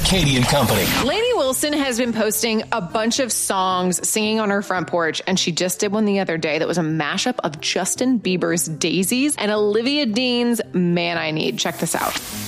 Katie and Company. Lainey Wilson has been posting a bunch of songs, singing on her front porch, and she just did one the other day that was a mashup of Justin Bieber's Daisies and Olivia Dean's Man I Need. Check this out.